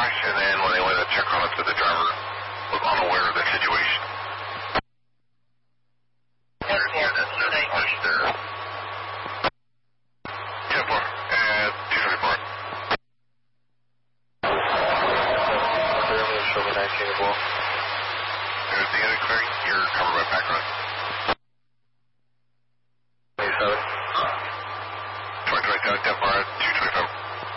crash, and then when they went to check on it, the driver was unaware of the situation. Everything in it clear? You're covered by background.